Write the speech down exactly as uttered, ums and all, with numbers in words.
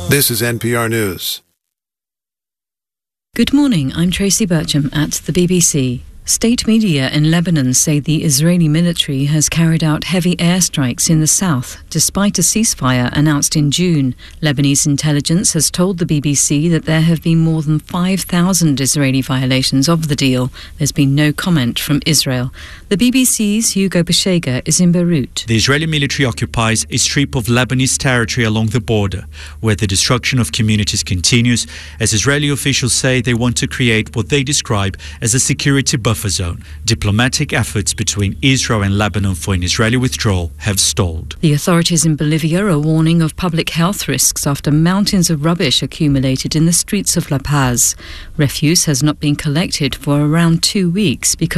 This is N P R News. Good morning, I'm Tracy Bircham at the B B C. State media in Lebanon say the Israeli military has carried out heavy airstrikes in the south, despite a ceasefire announced in June. Lebanese intelligence has told the B B C that there have been more than five thousand Israeli violations of the deal. There's been no comment from Israel. The B B C's Hugo Beshega is in Beirut. The Israeli military occupies a strip of Lebanese territory along the border, where the destruction of communities continues, as Israeli officials say they want to create what they describe as a security buffer zone. Diplomatic efforts between Israel and Lebanon for an Israeli withdrawal have stalled. The authorities in Bolivia are warning of public health risks after mountains of rubbish accumulated in the streets of La Paz. Refuse has not been collected for around two weeks because